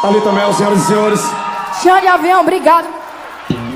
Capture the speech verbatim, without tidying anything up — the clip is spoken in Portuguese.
Thalita Mel, senhoras e senhores. Xande Avião, obrigado.